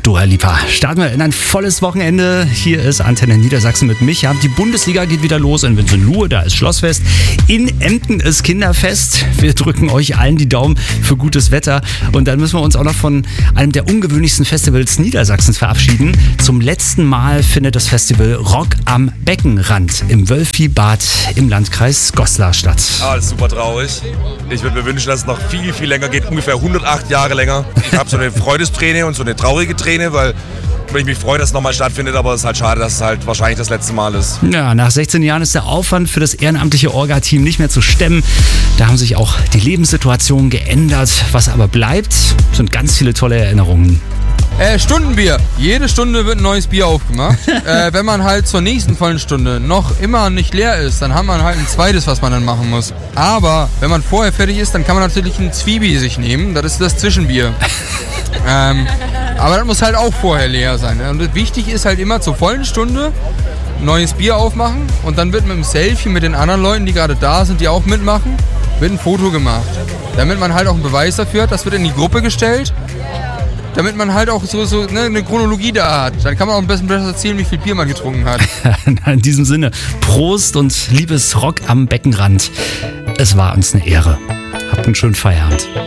Dua Lipa. Starten wir in ein volles Wochenende. Hier ist Antenne Niedersachsen mit Micha. Die Bundesliga geht wieder los in Winsenlohe, da ist Schlossfest. In Emden ist Kinderfest. Wir drücken euch allen die Daumen für gutes Wetter. Und dann müssen wir uns auch noch von einem der ungewöhnlichsten Festivals Niedersachsens verabschieden. Zum letzten Mal findet das Festival Rock am Beckenrand im Wölfibad im Landkreis Goslar statt. Das ist super traurig. Ich würde mir wünschen, dass es noch viel, viel länger geht. Ungefähr 108 Jahre länger. Ich habe so eine Freudesträne und so eine traurige Träne, weil ich mich freue, dass es nochmal stattfindet, aber es ist halt schade, dass es halt wahrscheinlich das letzte Mal ist. Ja, nach 16 Jahren ist der Aufwand für das ehrenamtliche Orga-Team nicht mehr zu stemmen. Da haben sich auch die Lebenssituationen geändert. Was aber bleibt, sind ganz viele tolle Erinnerungen. Stundenbier. Jede Stunde wird ein neues Bier aufgemacht. Wenn man halt zur nächsten vollen Stunde noch immer nicht leer ist, dann hat man halt ein zweites, was man dann machen muss. Aber wenn man vorher fertig ist, dann kann man natürlich ein Zwiebel sich nehmen. Das ist das Zwischenbier. Aber das muss halt auch vorher leer sein. Und wichtig ist halt immer zur vollen Stunde neues Bier aufmachen und dann wird mit einem Selfie mit den anderen Leuten, die gerade da sind, die auch mitmachen, wird ein Foto gemacht. Damit man halt auch einen Beweis dafür hat. Das wird in die Gruppe gestellt. Damit man halt auch so eine Chronologie da hat. Dann kann man auch ein bisschen besser erzählen, wie viel Bier man getrunken hat. In diesem Sinne, Prost und liebes Rock am Beckenrand. Es war uns eine Ehre. Habt einen schönen Feierabend.